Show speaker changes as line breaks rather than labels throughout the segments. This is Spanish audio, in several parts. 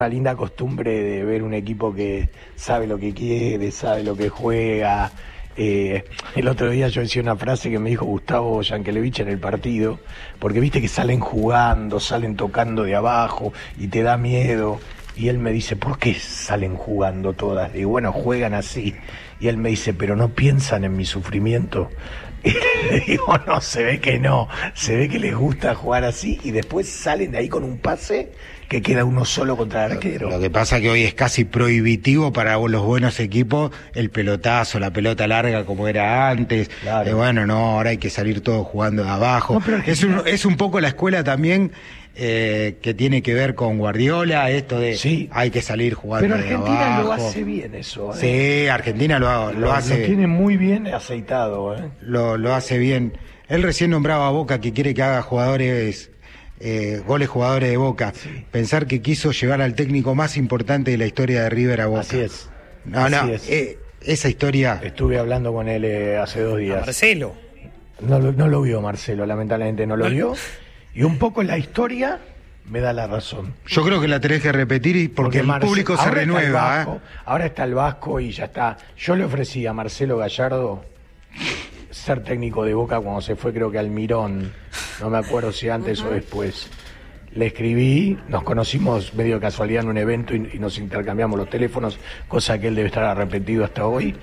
Una linda costumbre de ver un equipo que sabe lo que quiere, sabe lo que juega. El otro día yo decía una frase que me dijo Gustavo Yankelevich en el partido, porque viste que salen jugando, salen tocando de abajo y te da miedo. Y él me dice, ¿por qué salen jugando todas? Digo, bueno, juegan así. Y él me dice, pero no piensan en mi sufrimiento. Y le digo, no, se ve que no, se ve que les gusta jugar así y después salen de ahí con un pase que queda uno solo contra el arquero.
Lo que pasa es que hoy es casi prohibitivo para los buenos equipos el pelotazo, la pelota larga como era antes.
Claro.
Bueno, no, ahora hay que salir todos jugando de abajo. No, pero es un poco la escuela también que tiene que ver con Guardiola, esto de
sí,
hay que salir jugando de abajo.
Pero Argentina lo hace bien eso.
Sí, Argentina lo hace.
Lo tiene muy bien aceitado.
Lo hace bien. Él recién nombraba a Boca que quiere que haga jugadores de Boca. Sí. Pensar que quiso llevar al técnico más importante de la historia de River a Boca.
Así es.
Esa historia.
Estuve hablando con él hace 2 días.
Marcelo.
No lo vio Marcelo, lamentablemente no lo vio. Y un poco la historia me da la razón.
Yo creo que la tenés que repetir porque el público se renueva.
Ahora está el Vasco y ya está. Yo le ofrecí a Marcelo Gallardo ser técnico de Boca cuando se fue, creo que Almirón, no me acuerdo si antes o después. Le escribí, nos conocimos medio de casualidad en un evento y nos intercambiamos los teléfonos, cosa que él debe estar arrepentido hasta hoy.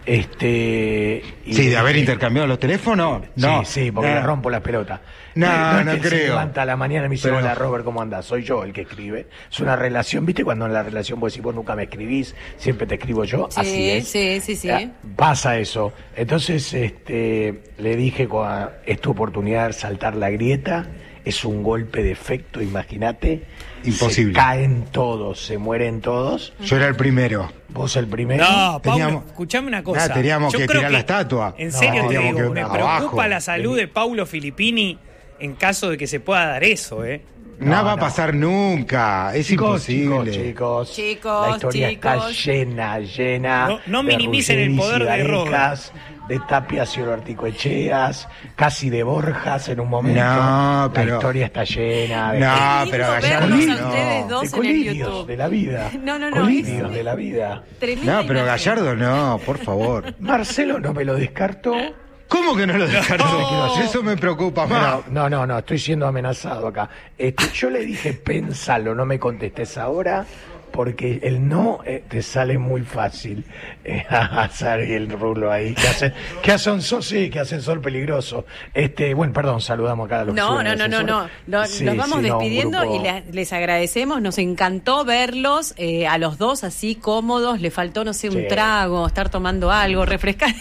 Sí, de haber intercambiado los teléfonos. No,
sí, porque le rompo la pelota.
No
creo. Se levanta a la mañana y me dice, hola Robert, ¿cómo andás? Soy yo el que escribe. Es una relación, ¿viste? Cuando en la relación vos decís, vos nunca me escribís, siempre te escribo yo.
Sí,
así es.
Sí.
Pasa eso. Entonces, le dije, es tu oportunidad de saltar la grieta. Es un golpe de efecto, imagínate.
Imposible.
Se caen todos, se mueren todos.
Yo era el primero.
¿Vos el primero?
No, Paulo, escuchame una cosa.
Teníamos que tirar la estatua.
En serio te digo, me preocupa la salud de Paulo Filippini en caso de que se pueda dar eso,
No va a pasar nunca, es imposible.
Chicos, la historia está llena.
No minimicen el poder de Robert.
De Tapias y Orticoecheas, casi de Borjas en un momento.
No, pero
la historia está llena de...
No, pero Gallardo
de
colirios de la vida. Colirios de la vida.
No, pero Gallardo no, por favor.
Marcelo no me lo descartó.
¿Cómo que no lo descartó? No. Eso me preocupa más.
No, estoy siendo amenazado acá. Yo le dije, pensalo, no me contestes ahora, porque el no te sale muy fácil. Azar y el rulo ahí. Que hacen sol peligroso. Bueno, perdón, saludamos acá a los
No. Nos vamos despidiendo y les agradecemos. Nos encantó verlos a los dos así cómodos. Le faltó, no sé, un trago, estar tomando algo, refrescar.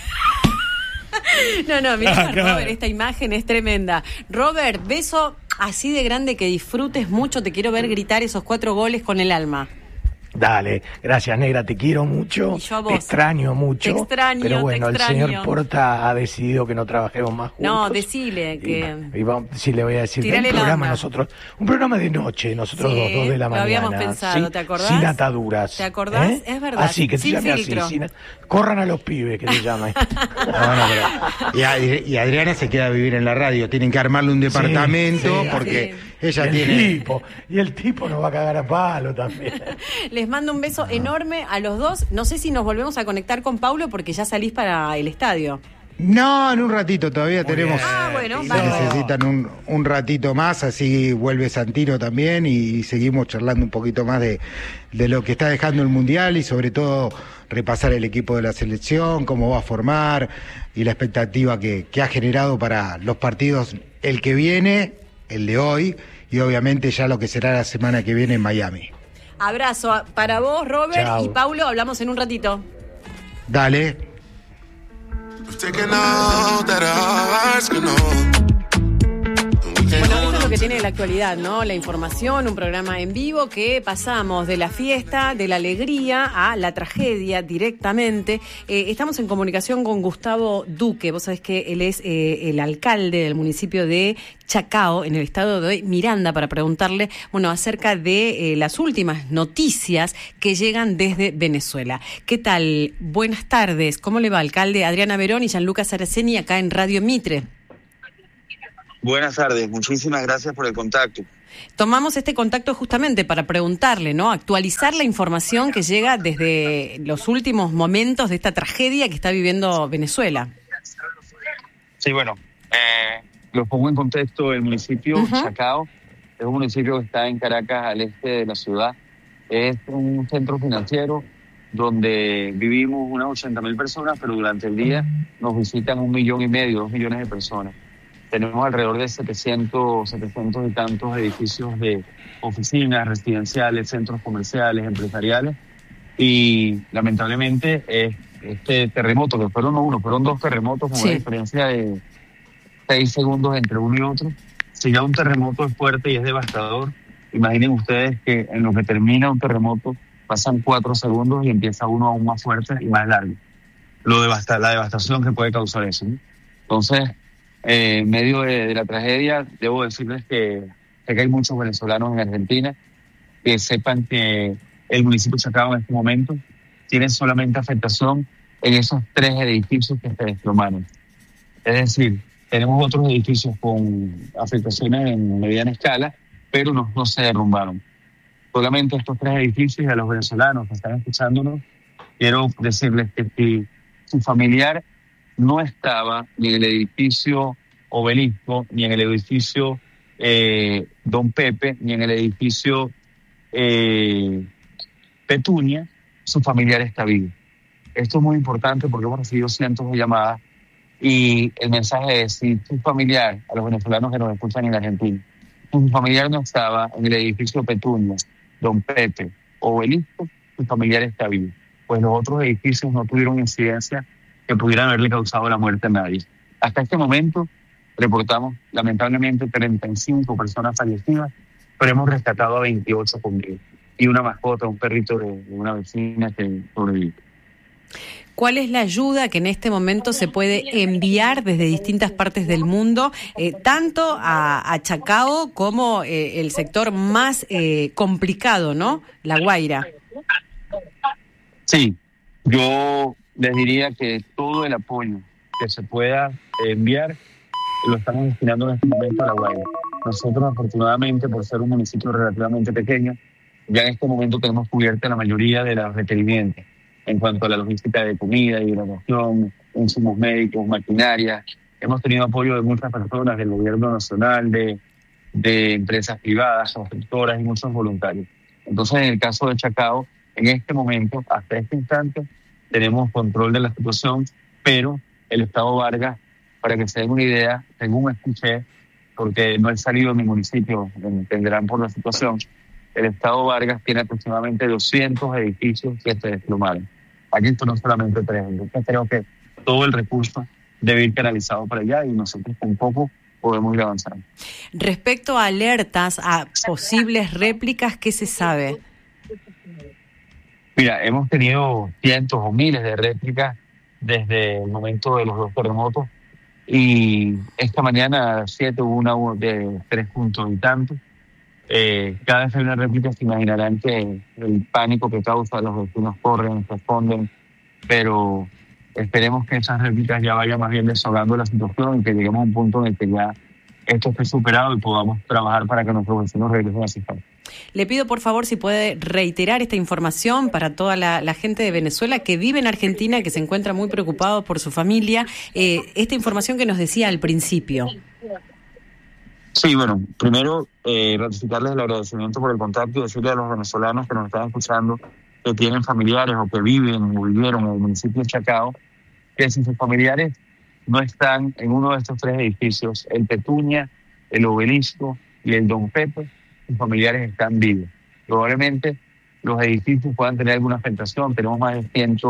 Mirá, claro. Robert, esta imagen es tremenda. Robert, beso así de grande, que disfrutes mucho. Te quiero ver gritar esos 4 goles con el alma.
Dale, gracias negra, te quiero mucho,
y yo a vos.
Te extraño mucho,
te extraño,
pero bueno, el señor Porta ha decidido que no trabajemos más juntos.
No, decile que...
Sí, le voy a decir, un programa de noche, nosotros dos de la mañana.
Lo habíamos pensado,
¿sí?
¿Te acordás?
Sin ataduras.
¿Te acordás? Es verdad.
Así, que
sin
te llame
filtro.
así, corran a los pibes, que se llama.
Y Adriana se queda a vivir en la radio, tienen que armarle un departamento porque ella tiene...
Y el tipo nos va a cagar a palo también.
Les mando un beso enorme a los dos. No sé si nos volvemos a conectar con Paulo porque ya salís para el estadio.
No, en un ratito todavía tenemos.
Bueno,
necesitan un ratito más, así vuelve Santino también y seguimos charlando un poquito más de lo que está dejando el Mundial y sobre todo repasar el equipo de la selección, cómo va a formar y la expectativa que ha generado para los partidos, el que viene, el de hoy y obviamente ya lo que será la semana que viene en Miami.
Abrazo para vos, Robert.
Chao.
Y Paulo, hablamos en un ratito.
Dale.
Bueno, esto es lo que tiene la actualidad, ¿no? La información, un programa en vivo que pasamos de la fiesta, de la alegría a la tragedia directamente. Estamos en comunicación con Gustavo Duque. Vos sabés que él es el alcalde del municipio de Chacao, en el estado de Miranda, para preguntarle, acerca de las últimas noticias que llegan desde Venezuela. ¿Qué tal? Buenas tardes. ¿Cómo le va, alcalde? Adriana Verón y Gianluca Saraceni acá en Radio Mitre.
Buenas tardes, muchísimas gracias por el contacto.
Tomamos este contacto justamente para preguntarle, ¿no? Actualizar la información que llega desde los últimos momentos de esta tragedia que está viviendo Venezuela.
Sí, bueno, lo pongo en contexto. El municipio Chacao es un municipio que está en Caracas, al este de la ciudad. Es un centro financiero donde vivimos unas 80.000 personas, pero durante el día nos visitan 1,5 millones, 2 millones de personas. Tenemos alrededor de 700 y tantos edificios de oficinas, residenciales, centros comerciales, empresariales. Y lamentablemente este terremoto, que fueron no uno, fueron 2 terremotos con una diferencia de 6 segundos entre uno y otro. Si ya un terremoto es fuerte y es devastador, imaginen ustedes que en lo que termina un terremoto pasan 4 segundos y empieza uno aún más fuerte y más largo. La devastación que puede causar eso, ¿no? Entonces, en medio de la tragedia, debo decirles que hay muchos venezolanos en Argentina que sepan que el municipio de Chacao en este momento tiene solamente afectación en esos 3 edificios que se desplomaron. Es decir, tenemos otros edificios con afectaciones en mediana escala, pero no se derrumbaron. Solamente estos 3 edificios, y a los venezolanos que están escuchándonos, quiero decirles que si su familiar no estaba ni en el edificio Obelisco, ni en el edificio Don Pepe, ni en el edificio Petunia, su familiar está vivo. Esto es muy importante porque hemos recibido cientos de llamadas y el mensaje es: si tu familiar, a los venezolanos que nos escuchan en Argentina, tu familiar no estaba en el edificio Petunia, Don Pepe o Obelisco, tu familiar está vivo. Pues los otros edificios no tuvieron incidencia que pudieran haberle causado la muerte a nadie. Hasta este momento reportamos lamentablemente 35 personas fallecidas, pero hemos rescatado a 28 con vida y una mascota, un perrito de una vecina que sobrevive.
¿Cuál es la ayuda que en este momento se puede enviar desde distintas partes del mundo, tanto a Chacao como el sector más complicado, ¿no? La Guaira.
Sí, yo les diría que todo el apoyo que se pueda enviar lo estamos destinando en este momento a La Guaira. Nosotros, afortunadamente, por ser un municipio relativamente pequeño, ya en este momento tenemos cubierta la mayoría de los requerimientos en cuanto a la logística de comida, hidratación, insumos médicos, maquinaria. Hemos tenido apoyo de muchas personas del gobierno nacional, de empresas privadas, constructoras y muchos voluntarios. Entonces, en el caso de Chacao, en este momento, hasta este instante, tenemos control de la situación, pero el Estado Vargas, para que se den una idea, según escuché, porque no he salido de mi municipio, me entenderán por la situación, el Estado Vargas tiene aproximadamente 200 edificios que se desplomaron. Aquí no solamente 3. Entonces creo que todo el recurso debe ir canalizado para allá y nosotros con poco podemos ir avanzando.
Respecto a alertas, a posibles réplicas, ¿qué se sabe?
Mira, hemos tenido cientos o miles de réplicas desde el momento de los 2 terremotos y esta mañana a las 7 hubo una de 3 puntos y tanto. Cada vez que hay una réplica se imaginarán que el pánico que causa, los vecinos corren, responden, pero esperemos que esas réplicas ya vayan más bien desahogando la situación y que lleguemos a un punto en el que ya esto esté superado y podamos trabajar para que nuestros vecinos regresen a su casa.
Le pido por favor si puede reiterar esta información para toda la gente de Venezuela que vive en Argentina, que se encuentra muy preocupado por su familia, esta información que nos decía al principio.
Sí, bueno, primero ratificarles el agradecimiento por el contacto y decirle a los venezolanos que nos están escuchando que tienen familiares o que viven o vivieron en el municipio de Chacao, que si sus familiares no están en uno de estos 3 edificios, el Petunia, el Obelisco y el Don Pepe, sus familiares están vivos. Probablemente los edificios puedan tener alguna afectación, tenemos más de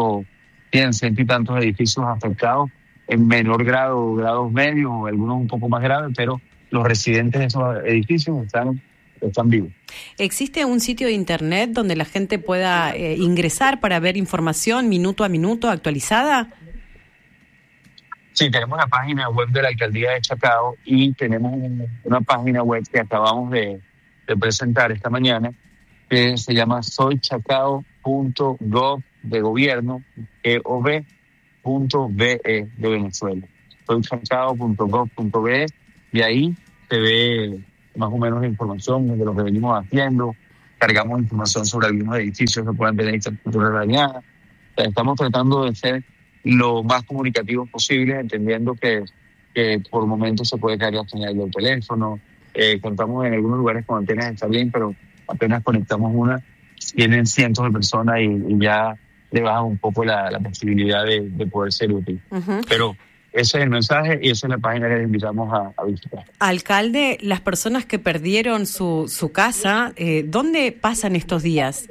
100 y tantos edificios afectados en menor grado, grados medios o algunos un poco más graves, pero los residentes de esos edificios están vivos.
¿Existe un sitio de internet donde la gente pueda ingresar para ver información minuto a minuto actualizada?
Sí, tenemos la página web de la Alcaldía de Chacao y tenemos una página web que acabamos de presentar esta mañana que se llama soychacao.gov de gobierno, gov.be de Venezuela. soychacao.gov.be y ahí se ve más o menos la información de lo que venimos haciendo. Cargamos información sobre algunos edificios que puedan tener infraestructura dañada. Estamos tratando de ser lo más comunicativos posible, entendiendo que por momentos se puede caer la señal del teléfono. Contamos en algunos lugares con antenas está bien, pero apenas conectamos una, tienen cientos de personas y ya le baja un poco la posibilidad de poder ser útil. Uh-huh. Pero ese es el mensaje y esa es la página que les invitamos a visitar.
Alcalde, las personas que perdieron su casa, ¿dónde pasan estos días?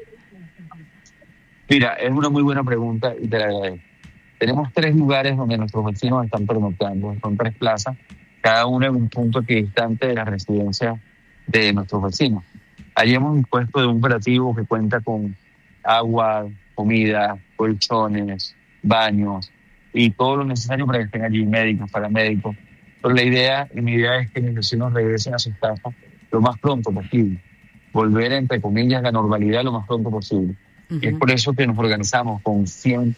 Mira, es una muy buena pregunta y te la agradezco. Tenemos 3 lugares donde nuestros vecinos están pernoctando. Son 3 plazas, cada una en un punto equidistante de la residencia de nuestros vecinos. Allí hemos dispuesto de un operativo que cuenta con agua, comida, colchones, baños y todo lo necesario para que estén allí médicos, paramédicos. Pero mi idea es que mis vecinos regresen a sus casas lo más pronto posible. Volver, entre comillas, a la normalidad lo más pronto posible. Uh-huh. Y es por eso que nos organizamos con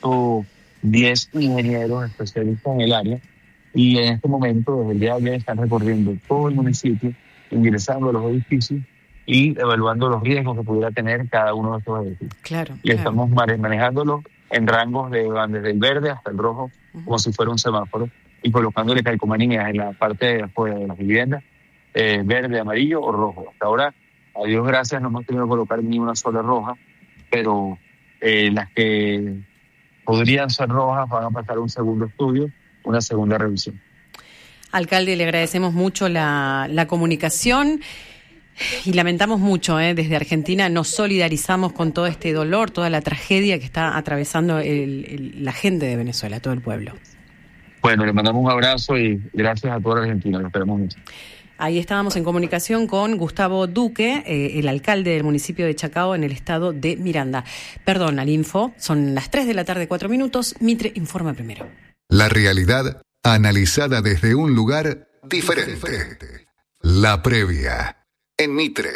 110 ingenieros especialistas en el área y en este momento, desde el día de ayer, están recorriendo todo el municipio, ingresando a los edificios y evaluando los riesgos que pudiera tener cada uno de estos edificios.
Claro.
Y estamos manejándolo en rangos desde el verde hasta el rojo, uh-huh, como si fuera un semáforo, y colocándole calcomanías en la parte de afuera de las viviendas, verde, amarillo o rojo. Hasta ahora, a Dios gracias, no hemos tenido que colocar ni una sola roja, pero las que podrían ser rojas van a pasar un segundo estudio, una segunda revisión.
Alcalde, le agradecemos mucho la comunicación y lamentamos mucho, desde Argentina nos solidarizamos con todo este dolor, toda la tragedia que está atravesando la gente de Venezuela, todo el pueblo.
Bueno, le mandamos un abrazo y gracias a toda la Argentina, lo esperamos mucho.
Ahí estábamos en comunicación con Gustavo Duque, el alcalde del municipio de Chacao en el estado de Miranda. Perdón, al info, son las 3 de la tarde, 4 minutos. Mitre informa primero.
La realidad analizada desde un lugar diferente. La previa en Mitre.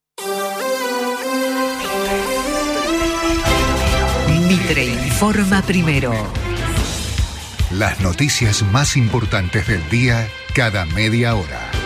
Mitre informa primero.
Las noticias más importantes del día cada media hora.